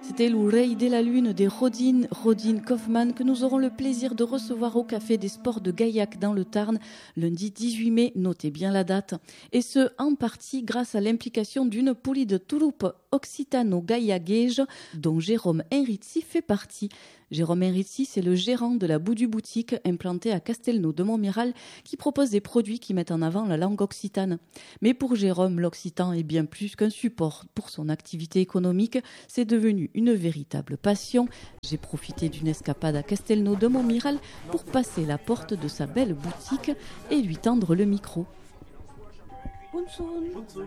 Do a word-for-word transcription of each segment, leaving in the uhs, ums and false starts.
C'était l'Oreille de la Lune des Rodine, Rodine Kaufmann, que nous aurons le plaisir de recevoir au Café des Sports de Gaillac dans le Tarn, lundi dix-huit mai, notez bien la date. Et ce, en partie grâce à l'implication d'une poulie de troupe occitano-gaillaguège, dont Jérôme Henrizi fait partie. Jérôme Henrizi, c'est le gérant de la Boudu Boutique, implantée à Castelnau de Montmiral, qui propose des produits qui mettent en avant la langue occitane. Mais pour Jérôme, l'occitan est bien plus qu'un support pour son activité économique. C'est devenu une véritable passion. J'ai profité d'une escapade à Castelnau de Montmiral pour passer la porte de sa belle boutique et lui tendre le micro. Bonsoir. Bonsoir.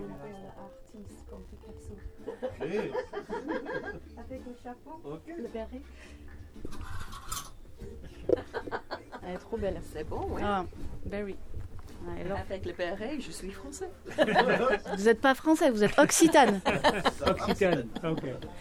Okay. Avec le chapeau, okay. Le béret. Elle est trop belle. C'est bon, oui. Ah, very. Alors... Avec le béret, je suis français. Vous n'êtes pas français, vous êtes occitane. Occitane, ok.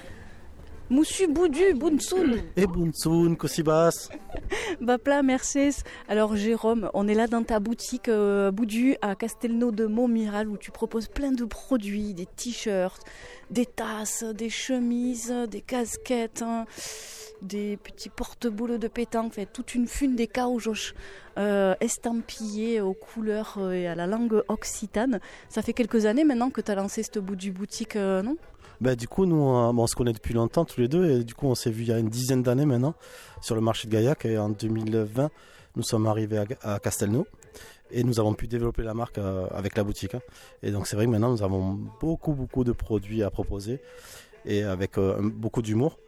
Moussu Boudu, Bounsoun. Et Bounsoun, Kosibas. Bapla, Mercedes. Alors Jérôme, on est là dans ta boutique euh, Boudu à Castelnau de Montmiral où tu proposes plein de produits, des t-shirts, des tasses, des chemises, des casquettes, hein, des petits porte-boules de pétanque, fait, toute une fune des caojoches euh, estampillées aux couleurs euh, et à la langue occitane. Ça fait quelques années maintenant que tu as lancé cette Boudu boutique, euh, non ? Ben, du coup, nous, on, on se connaît depuis longtemps tous les deux et du coup, on s'est vu il y a une dizaine d'années maintenant sur le marché de Gaillac et en deux mille vingt, nous sommes arrivés à, à Castelnau et nous avons pu développer la marque euh, avec la boutique. Hein. Et donc, c'est vrai que maintenant, nous avons beaucoup, beaucoup de produits à proposer et avec euh, beaucoup d'humour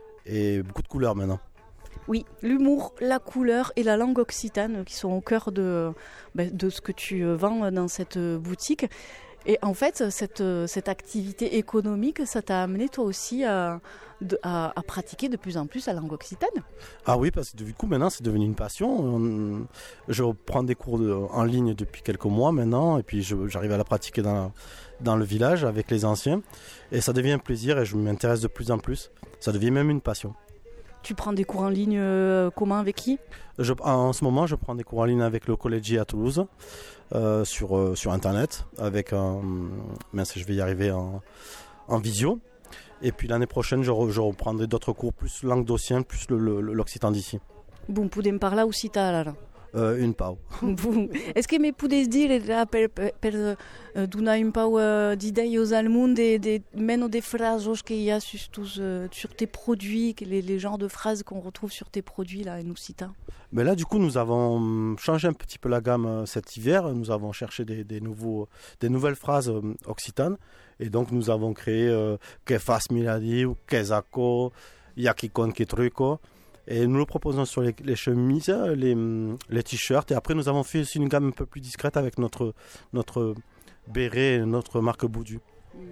et beaucoup de couleurs maintenant. Oui, l'humour, la couleur et la langue occitane qui sont au cœur de, ben, de ce que tu vends dans cette boutique. Et en fait, cette, cette activité économique, ça t'a amené toi aussi à, de, à, à pratiquer de plus en plus la langue occitane. Ah oui, parce que du coup maintenant c'est devenu une passion. Je prends des cours de, en ligne depuis quelques mois maintenant et puis je, j'arrive à la pratiquer dans, dans le village avec les anciens. Et ça devient un plaisir et je m'intéresse de plus en plus. Ça devient même une passion. Tu prends des cours en ligne euh, comment, avec qui ? je, En ce moment, je prends des cours en ligne avec le Collégi à Toulouse, euh, sur, euh, sur Internet, avec un... Mince, je vais y arriver en, en visio. Et puis l'année prochaine, je, re, je reprendrai d'autres cours, plus languedocien, plus le, le, l'occitan d'ici. Bon, podem parlar occità, là. Uh, un pau. Est-ce que me podes dir per, per, per uh, donar un pau uh, d'idées al món de, de meno de phrases qu'il y a sur, tous, uh, sur tes produits, les, les genres de phrases qu'on retrouve sur tes produits là, en occitan? Mais là, du coup, nous avons changé un petit peu la gamme euh, cet hiver. Nous avons cherché des, des, nouveaux, des nouvelles phrases euh, occitanes. Et donc, nous avons créé euh, Que fas miladi ou Que zaco, Yakikon que truco. Et nous le proposons sur les, les chemises, les, les t-shirts. Et après, nous avons fait aussi une gamme un peu plus discrète avec notre, notre béret et notre marque Boudu.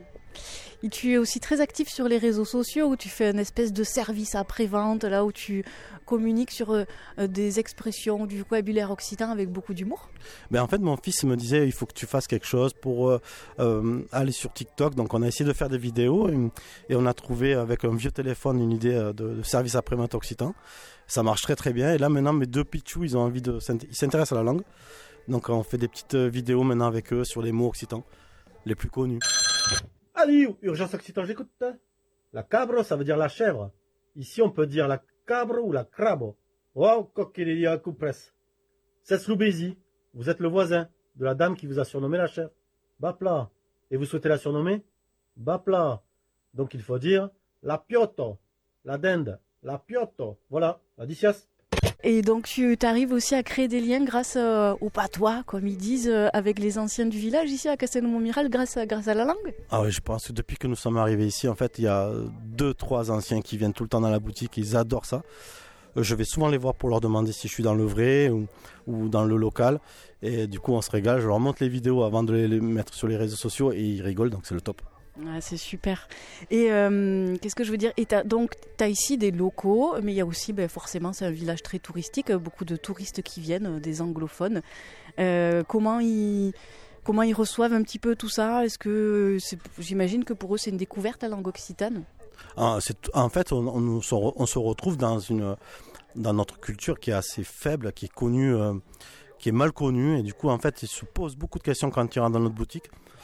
Et tu es aussi très actif sur les réseaux sociaux où tu fais une espèce de service après-vente, là où tu communiques sur euh, des expressions du vocabulaire occitan avec beaucoup d'humour. Ben en fait, mon fils me disait il faut que tu fasses quelque chose pour euh, euh, aller sur TikTok. Donc on a essayé de faire des vidéos et, et on a trouvé avec un vieux téléphone une idée de, de service après-vente occitan. Ça marche très très bien. Et là maintenant, mes deux pitchous, ils ont envie de ils s'intéressent à la langue. Donc on fait des petites vidéos maintenant avec eux sur les mots occitans les plus connus. Allez, urgence occitan, j'écoute. La cabre, ça veut dire la chèvre. Ici, on peut dire la cabre ou la crabo. Wow, coquilleria coupresse. C'est Sloubézy. Vous êtes le voisin de la dame qui vous a surnommé la chèvre. Bapla. Et vous souhaitez la surnommer Bapla. Donc il faut dire la piotto, la dinde, la piotto. Voilà, la dicias. Et donc tu arrives aussi à créer des liens grâce euh, au patois, comme ils disent, euh, avec les anciens du village ici à Castelnau-Montmiral, grâce à, grâce à la langue. Ah oui, je pense que depuis que nous sommes arrivés ici, en fait, il y a deux, trois anciens qui viennent tout le temps dans la boutique, ils adorent ça. Je vais souvent les voir pour leur demander si je suis dans le vrai ou, ou dans le local. Et du coup, on se régale. Je leur montre les vidéos avant de les mettre sur les réseaux sociaux et ils rigolent, donc c'est le top. Ah, c'est super. Et euh, qu'est-ce que je veux dire? Et t'as, donc, tu as ici des locaux, mais il y a aussi, ben, forcément, c'est un village très touristique, beaucoup de touristes qui viennent, des anglophones. Euh, comment ils... Comment ils reçoivent un petit peu tout ça? Est-ce que c'est, j'imagine que pour eux c'est une découverte la langue occitane? Ah, c'est, en fait, on, on, on se retrouve dans une dans notre culture qui est assez faible, qui est connue, euh, qui est mal connue, et du coup, en fait, ils se posent beaucoup de questions quand ils rentrent dans notre boutique.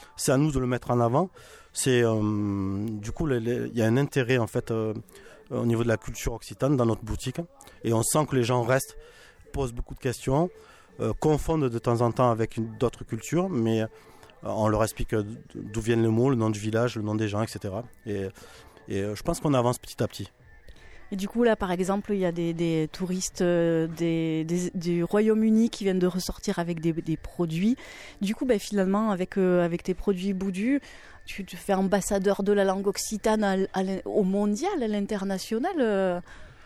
c'est à nous de le mettre en avant. C'est, euh, du coup, il y a un intérêt en fait euh, au niveau de la culture occitane dans notre boutique. Et on sent que les gens restent, posent beaucoup de questions, euh, confondent de temps en temps avec une, d'autres cultures, mais euh, on leur explique d'où viennent les mots, le nom du village, le nom des gens, et cetera. Et, et euh, je pense qu'on avance petit à petit. Et du coup, là, par exemple, il y a des, des touristes euh, des, des, du Royaume-Uni qui viennent de ressortir avec des, des produits. Du coup, ben, finalement, avec, euh, avec tes produits Boudu, tu te fais ambassadeur de la langue occitane à, à, au mondial, à l'international. Euh,